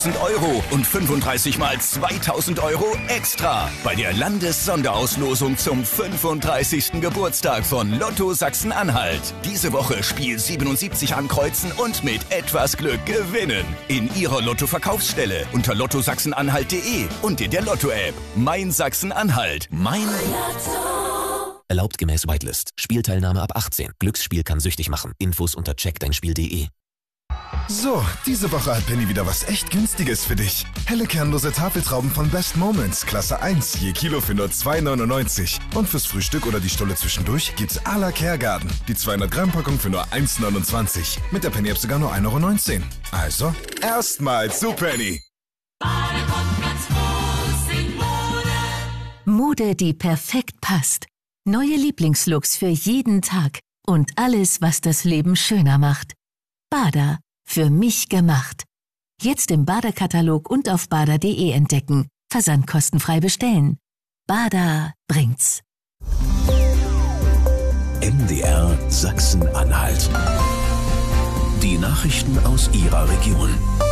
Euro und 35 mal 2000 Euro extra bei der Landessonderauslosung zum 35. Geburtstag von Lotto Sachsen-Anhalt. Diese Woche Spiel 77 ankreuzen und mit etwas Glück gewinnen. In Ihrer Lotto-Verkaufsstelle unter lottosachsenanhalt.de und in der Lotto-App. Mein Sachsen-Anhalt. Mein Lotto. Erlaubt gemäß Whitelist. Spielteilnahme ab 18. Glücksspiel kann süchtig machen. Infos unter checkdeinspiel.de. So, diese Woche hat Penny wieder was echt Günstiges für dich. Helle kernlose Tafeltrauben von Best Moments, Klasse 1, je Kilo für nur 2,99. Und fürs Frühstück oder die Stulle zwischendurch gibt's à la Kergarten. Die 200 Gramm Packung für nur 1,29. Mit der Penny-App sogar nur 1,19 Euro. Also, erstmal zu Penny. Mode, die perfekt passt. Neue Lieblingslooks für jeden Tag. Und alles, was das Leben schöner macht. Bader. Für mich gemacht. Jetzt im Bader-Katalog und auf bader.de entdecken. Versandkostenfrei bestellen. Bader bringt's. MDR Sachsen-Anhalt. Die Nachrichten aus Ihrer Region.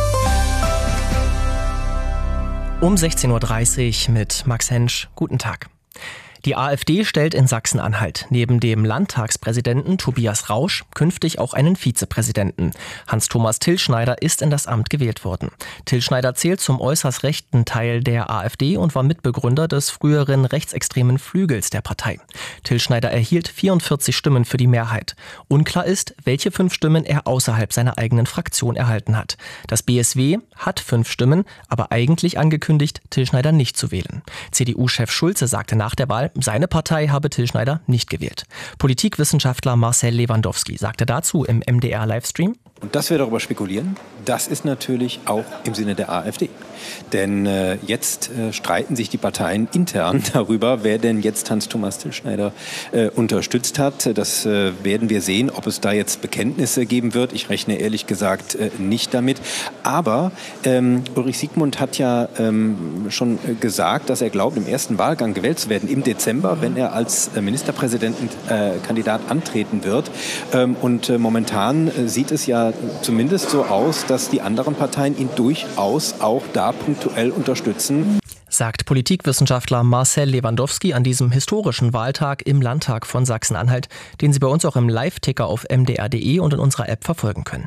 Um 16.30 Uhr mit Max Hensch. Guten Tag. Die AfD stellt in Sachsen-Anhalt neben dem Landtagspräsidenten Tobias Rausch künftig auch einen Vizepräsidenten. Hans-Thomas Tillschneider ist in das Amt gewählt worden. Tillschneider zählt zum äußerst rechten Teil der AfD und war Mitbegründer des früheren rechtsextremen Flügels der Partei. Tillschneider erhielt 44 Stimmen für die Mehrheit. Unklar ist, welche 5 Stimmen er außerhalb seiner eigenen Fraktion erhalten hat. Das BSW hat 5 Stimmen, aber eigentlich angekündigt, Tillschneider nicht zu wählen. CDU-Chef Schulze sagte nach der Wahl, seine Partei habe Tillschneider nicht gewählt. Politikwissenschaftler Marcel Lewandowski sagte dazu im MDR-Livestream: Und dass wir darüber spekulieren, das ist natürlich auch im Sinne der AfD. Denn jetzt streiten sich die Parteien intern darüber, wer denn jetzt Hans-Thomas Tillschneider unterstützt hat. Das werden wir sehen, ob es da jetzt Bekenntnisse geben wird. Ich rechne ehrlich gesagt nicht damit. Aber Ulrich Siegmund hat ja schon gesagt, dass er glaubt, im ersten Wahlgang gewählt zu werden, im Dezember, wenn er als Ministerpräsidentenkandidat antreten wird. Und momentan sieht es ja zumindest so aus, dass die anderen Parteien ihn durchaus auch da punktuell unterstützen. Sagt Politikwissenschaftler Marcel Lewandowski an diesem historischen Wahltag im Landtag von Sachsen-Anhalt, den Sie bei uns auch im Live-Ticker auf mdr.de und in unserer App verfolgen können.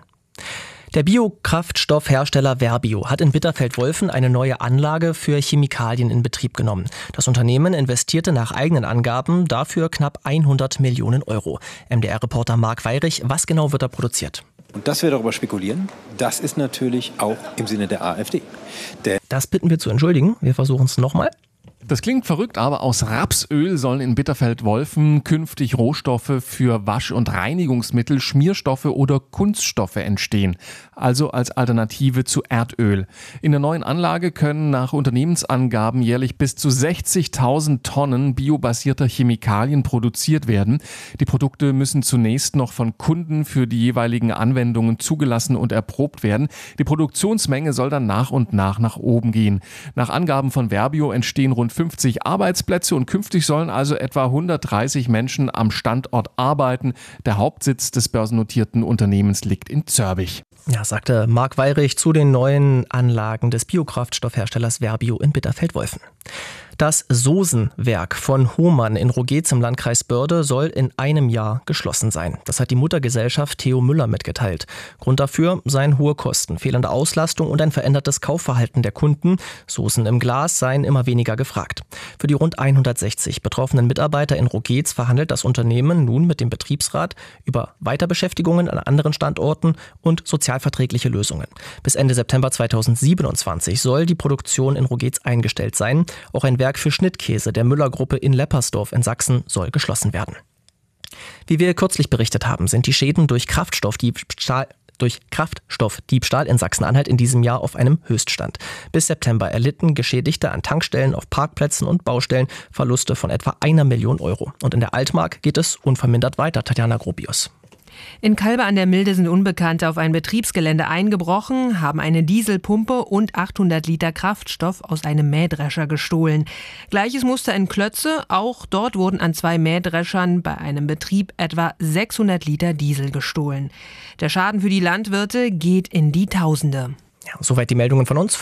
Der Biokraftstoffhersteller Verbio hat in Bitterfeld-Wolfen eine neue Anlage für Chemikalien in Betrieb genommen. Das Unternehmen investierte nach eigenen Angaben dafür knapp 100 Millionen Euro. MDR-Reporter Marc Weyrich, was genau wird da produziert? Und dass wir darüber spekulieren, das ist natürlich auch im Sinne der AfD. Das bitten wir zu entschuldigen. Wir versuchen es nochmal. Das klingt verrückt, aber aus Rapsöl sollen in Bitterfeld-Wolfen künftig Rohstoffe für Wasch- und Reinigungsmittel, Schmierstoffe oder Kunststoffe entstehen. Also als Alternative zu Erdöl. In der neuen Anlage können nach Unternehmensangaben jährlich bis zu 60.000 Tonnen biobasierter Chemikalien produziert werden. Die Produkte müssen zunächst noch von Kunden für die jeweiligen Anwendungen zugelassen und erprobt werden. Die Produktionsmenge soll dann nach und nach oben gehen. Nach Angaben von Verbio entstehen rund 50 Arbeitsplätze und künftig sollen also etwa 130 Menschen am Standort arbeiten. Der Hauptsitz des börsennotierten Unternehmens liegt in Zörbich. Ja, sagte Marc Weyrich zu den neuen Anlagen des Biokraftstoffherstellers Verbio in Bitterfeld-Wolfen. Das Sosenwerk von Hohmann in Rogetz im Landkreis Börde soll in einem Jahr geschlossen sein. Das hat die Muttergesellschaft Theo Müller mitgeteilt. Grund dafür seien hohe Kosten, fehlende Auslastung und ein verändertes Kaufverhalten der Kunden. Soßen im Glas seien immer weniger gefragt. Für die rund 160 betroffenen Mitarbeiter in Rogetz verhandelt das Unternehmen nun mit dem Betriebsrat über Weiterbeschäftigungen an anderen Standorten und sozialverträgliche Lösungen. Bis Ende September 2027 soll die Produktion in Rogetz eingestellt sein. Auch ein Werk für Schnittkäse der Müller-Gruppe in Leppersdorf in Sachsen soll geschlossen werden. Wie wir kürzlich berichtet haben, sind die Schäden durch Kraftstoffdiebstahl in Sachsen-Anhalt in diesem Jahr auf einem Höchststand. Bis September erlitten Geschädigte an Tankstellen, auf Parkplätzen und Baustellen Verluste von etwa 1 Million Euro. Und in der Altmark geht es unvermindert weiter. Tatjana Grobius. In Calbe an der Milde sind Unbekannte auf ein Betriebsgelände eingebrochen, haben eine Dieselpumpe und 800 Liter Kraftstoff aus einem Mähdrescher gestohlen. Gleiches Muster in Klötze, auch dort wurden an 2 Mähdreschern bei einem Betrieb etwa 600 Liter Diesel gestohlen. Der Schaden für die Landwirte geht in die Tausende. Ja, soweit die Meldungen von uns.